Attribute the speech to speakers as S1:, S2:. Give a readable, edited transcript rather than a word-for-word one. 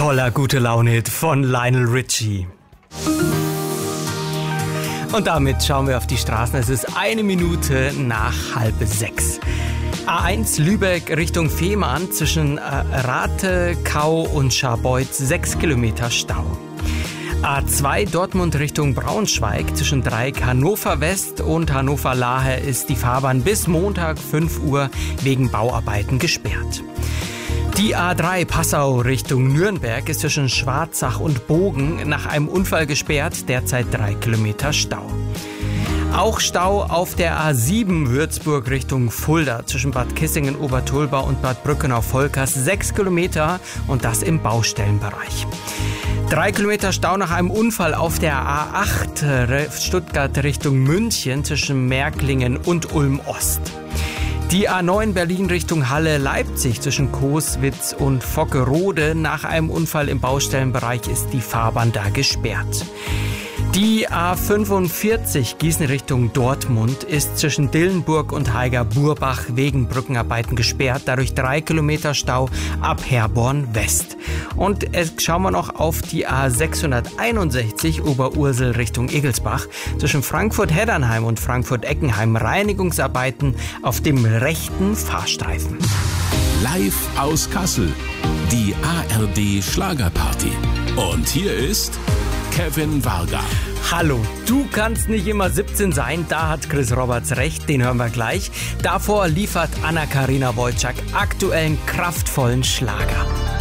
S1: toller gute Laune-Hit von Lionel Richie. Und damit schauen wir auf die Straßen. Es ist 1 Minute nach 5:30. A1 Lübeck Richtung Fehmarn zwischen Rathe, Kau und Scharbeutz 6 Kilometer Stau. A2 Dortmund Richtung Braunschweig zwischen Dreieck Hannover West und Hannover Lahe ist die Fahrbahn bis Montag 5 Uhr wegen Bauarbeiten gesperrt. Die A3 Passau Richtung Nürnberg ist zwischen Schwarzach und Bogen nach einem Unfall gesperrt, derzeit 3 Kilometer Stau. Auch Stau auf der A7 Würzburg Richtung Fulda zwischen Bad Kissingen-Obertolba und Bad Brückenau-Volkers 6 Kilometer und das im Baustellenbereich. 3 Kilometer Stau nach einem Unfall auf der A8 Stuttgart Richtung München zwischen Märklingen und Ulm-Ost. Die A9 Berlin Richtung Halle-Leipzig zwischen Coeswitz und Vockerode nach einem Unfall im Baustellenbereich ist die Fahrbahn da gesperrt. Die A45 Gießen Richtung Dortmund ist zwischen Dillenburg und Haiger-Burbach wegen Brückenarbeiten gesperrt, dadurch 3 Kilometer Stau ab Herborn West. Und schauen wir noch auf die A661 Oberursel Richtung Egelsbach zwischen Frankfurt-Heddernheim und Frankfurt-Eckenheim Reinigungsarbeiten auf dem rechten Fahrstreifen.
S2: Live aus Kassel, die ARD Schlagerparty. Und hier ist Kevin Varga.
S1: Hallo, du kannst nicht immer 17 sein, da hat Chris Roberts recht, den hören wir gleich. Davor liefert Anna-Karina Wojcik aktuellen kraftvollen Schlager.